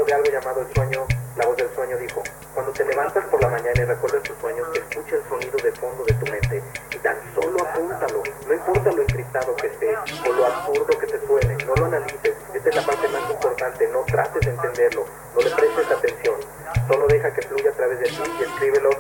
hablando de algo llamado el sueño, la voz del sueño dijo: cuando te levantas por la mañana y recuerdas tus sueños, escucha el sonido de fondo de tu mente y tan solo apúntalo, no importa lo encriptado que esté o lo absurdo que te suene, no lo analices, esta es la parte más importante, no trates de entenderlo, no le prestes atención, solo deja que fluya a través de ti y escríbelo